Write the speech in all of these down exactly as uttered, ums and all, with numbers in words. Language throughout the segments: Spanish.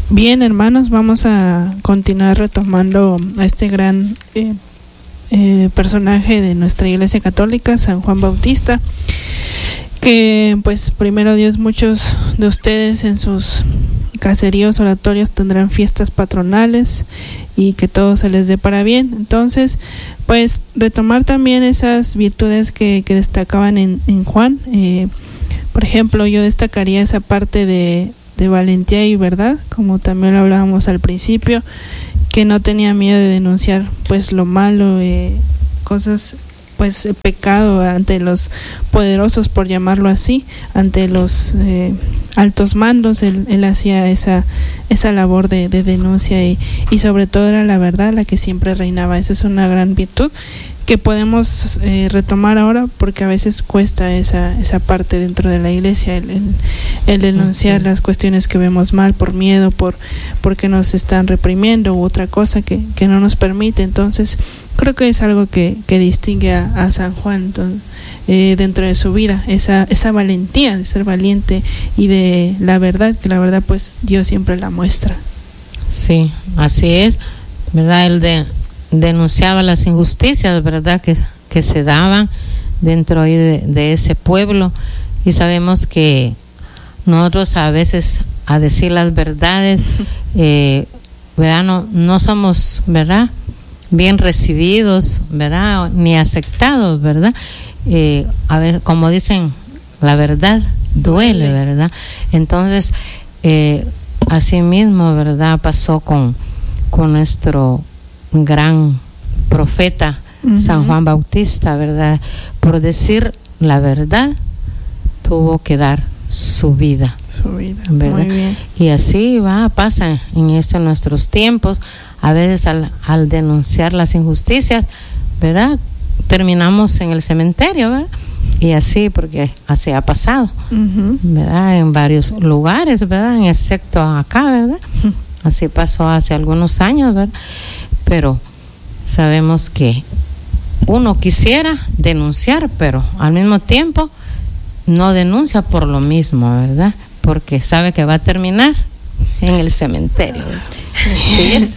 Bien, hermanos, vamos a continuar retomando a este gran eh, eh, personaje de nuestra Iglesia Católica, San Juan Bautista, que pues primero Dios, muchos de ustedes en sus caseríos, oratorios tendrán fiestas patronales y que todo se les dé para bien. Entonces, pues retomar también esas virtudes que, que destacaban en, en Juan. Eh, por ejemplo, yo destacaría esa parte de de valentía y verdad, como también lo hablábamos al principio, que no tenía miedo de denunciar pues lo malo, eh, cosas pues pecado ante los poderosos, por llamarlo así, ante los eh, altos mandos. Él, él hacía esa esa labor de, de denuncia y, y sobre todo era la verdad la que siempre reinaba. Esa es una gran virtud que podemos eh, retomar ahora, porque a veces cuesta esa esa parte dentro de la iglesia, el, el, el denunciar las cuestiones que vemos mal por miedo, por porque nos están reprimiendo u otra cosa que, que no nos permite. Entonces creo que es algo que, que distingue a, a San Juan entonces, eh, dentro de su vida, esa esa valentía de ser valiente y de la verdad, que la verdad pues Dios siempre la muestra. Sí, así es, ¿verdad? El de denunciaba las injusticias, ¿verdad?, que, que se daban dentro de, de ese pueblo, y sabemos que nosotros a veces a decir las verdades, eh, ¿verdad?, no, no somos, ¿verdad?, bien recibidos, ¿verdad?, ni aceptados, ¿verdad? Eh, a ver, como dicen, la verdad duele, ¿verdad? Entonces, eh, así mismo, ¿verdad?, pasó con, con nuestro gran profeta, uh-huh, San Juan Bautista, ¿verdad? Por decir la verdad tuvo que dar su vida, su vida, ¿verdad? Muy bien. Y así va, pasa en estos nuestros tiempos. A veces al, al denunciar las injusticias, ¿verdad?, terminamos en el cementerio, ¿verdad? Y así, porque así ha pasado, uh-huh, ¿verdad?, en varios lugares, ¿verdad?, excepto acá, ¿verdad? Uh-huh. Así pasó hace algunos años, ¿verdad? Pero sabemos que uno quisiera denunciar, pero al mismo tiempo no denuncia por lo mismo, ¿verdad? Porque sabe que va a terminar en el cementerio. Sí, sí, es.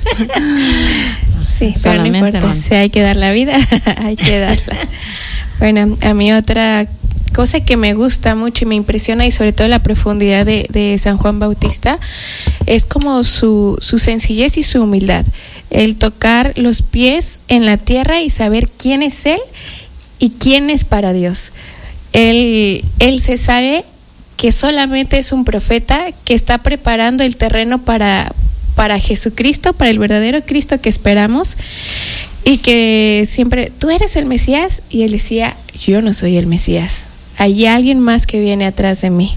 Sí, pero no importa, si hay que dar la vida, hay que darla. Bueno, a mí otra cosa que me gusta mucho y me impresiona, y sobre todo la profundidad de, de San Juan Bautista, es como su, su sencillez y su humildad. El tocar los pies en la tierra y saber quién es Él y quién es para Dios. Él, él se sabe que solamente es un profeta que está preparando el terreno para, para Jesucristo, para el verdadero Cristo que esperamos, y que siempre, tú eres el Mesías, y Él decía, yo no soy el Mesías, hay alguien más que viene atrás de mí.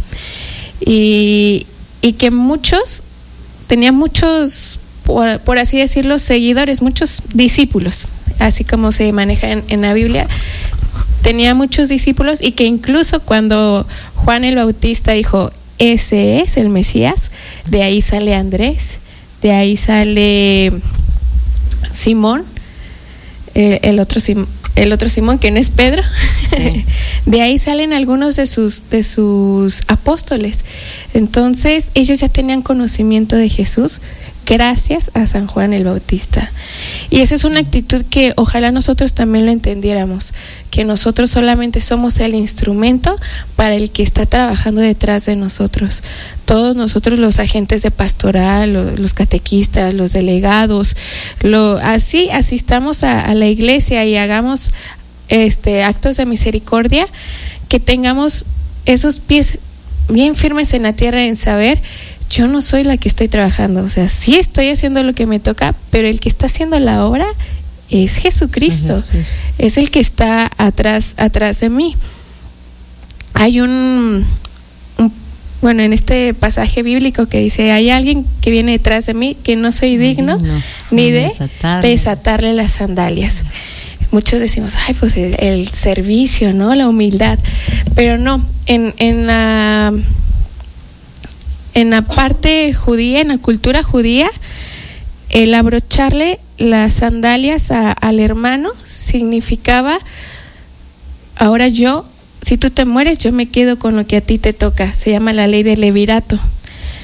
Y, y que muchos, tenía muchos, por, por así decirlo, seguidores, muchos discípulos, así como se maneja en, en la Biblia. Tenía muchos discípulos, y que incluso cuando Juan el Bautista dijo, ese es el Mesías, de ahí sale Andrés, de ahí sale Simón, eh, el otro Simón, el otro Simón que no es Pedro, sí. De ahí salen algunos de sus de sus apóstoles. Entonces ellos ya tenían conocimiento de Jesús gracias a San Juan el Bautista. Y esa es una actitud que ojalá nosotros también lo entendiéramos, que nosotros solamente somos el instrumento para el que está trabajando detrás de nosotros. Todos nosotros, los agentes de pastoral, los, los catequistas, los delegados, lo, así asistamos a, a la iglesia y hagamos este actos de misericordia, que tengamos esos pies bien firmes en la tierra, en saber, yo no soy la que estoy trabajando, o sea, sí estoy haciendo lo que me toca, pero el que está haciendo la obra es Jesucristo, es, es el que está atrás, atrás de mí. Hay un, un, bueno, en este pasaje bíblico que dice, hay alguien que viene detrás de mí que no soy digno, no, no, ni de desatarle. desatarle las sandalias. Muchos decimos, ay, pues el, el servicio, ¿no? La humildad, pero no, en, en la... En la parte judía, en la cultura judía, el abrocharle las sandalias a, al hermano significaba, ahora yo, si tú te mueres, yo me quedo con lo que a ti te toca. Se llama la ley del levirato.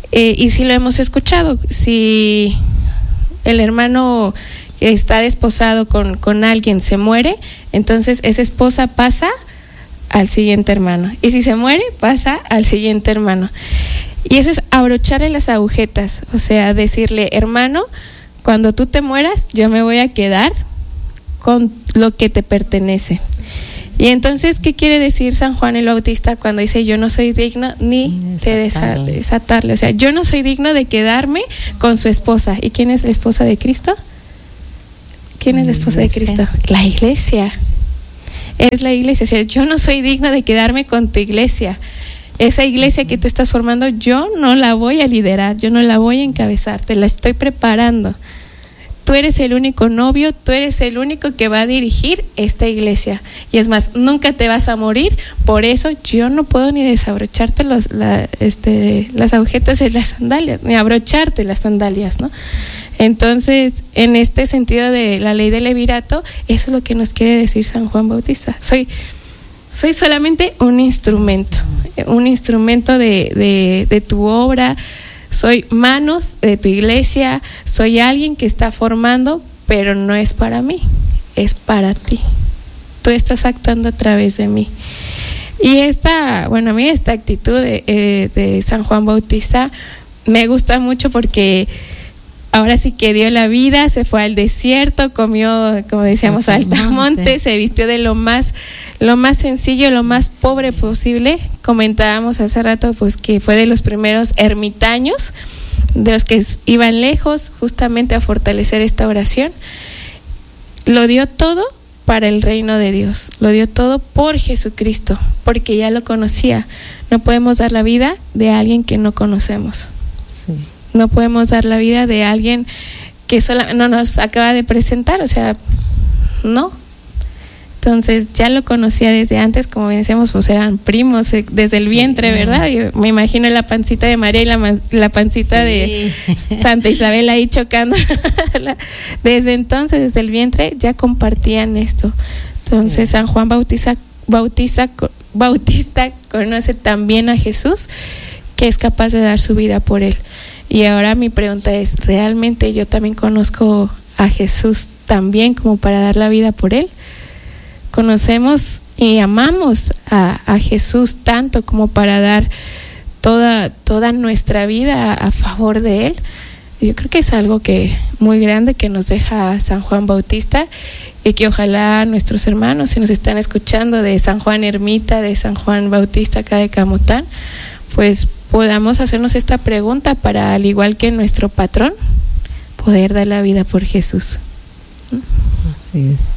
Eh, y si lo hemos escuchado, si el hermano que está desposado con, con alguien se muere, entonces esa esposa pasa al siguiente hermano. Y si se muere, pasa al siguiente hermano. Y eso es abrocharle las agujetas, o sea, decirle, hermano, cuando tú te mueras, yo me voy a quedar con lo que te pertenece. Y entonces, ¿qué quiere decir San Juan el Bautista cuando dice, yo no soy digno ni de desatarle? desatarle? O sea, yo no soy digno de quedarme con su esposa. ¿Y quién es la esposa de Cristo? ¿Quién es la esposa de Cristo? La iglesia. Es la iglesia. O sea, yo no soy digno de quedarme con tu iglesia. Esa iglesia que tú estás formando, yo no la voy a liderar, yo no la voy a encabezar, te la estoy preparando. Tú eres el único novio, tú eres el único que va a dirigir esta iglesia. Y es más, nunca te vas a morir, por eso yo no puedo ni desabrocharte los, la, este, las agujetas de las sandalias, ni abrocharte las sandalias, ¿no? Entonces, en este sentido de la ley del levirato, eso es lo que nos quiere decir San Juan Bautista. Soy... Soy solamente un instrumento, un instrumento de, de, de tu obra, soy manos de tu iglesia, soy alguien que está formando, pero no es para mí, es para ti. Tú estás actuando a través de mí. Y esta, bueno, a mí esta actitud de, eh, de San Juan Bautista me gusta mucho porque ahora sí que dio la vida, se fue al desierto, comió, como decíamos, saltamonte, se vistió de lo más, lo más sencillo, lo más pobre posible. Comentábamos hace rato, pues, que fue de los primeros ermitaños, de los que iban lejos, justamente a fortalecer esta oración. Lo dio todo para el reino de Dios, lo dio todo por Jesucristo, porque ya lo conocía. No podemos dar la vida de alguien que no conocemos. Sí. No podemos dar la vida de alguien que sola, no nos acaba de presentar, o sea, no. Entonces ya lo conocía desde antes, como decíamos, pues eran primos eh, desde el vientre, sí, ¿verdad? Yo me imagino la pancita de María y la, la pancita sí. de Santa Isabel ahí chocando. Desde entonces, desde el vientre, ya compartían esto. Entonces sí. San Juan Bautista, Bautista, Bautista conoce también a Jesús, que es capaz de dar su vida por él. Y ahora mi pregunta es, ¿realmente yo también conozco a Jesús también como para dar la vida por él? ¿Conocemos y amamos a, a Jesús tanto como para dar toda, toda nuestra vida a, a favor de él? Yo creo que es algo que muy grande que nos deja San Juan Bautista, y que ojalá nuestros hermanos, si nos están escuchando de San Juan Ermita, de San Juan Bautista acá de Camotán, pues podamos hacernos esta pregunta para, al igual que nuestro patrón, poder dar la vida por Jesús. Así es.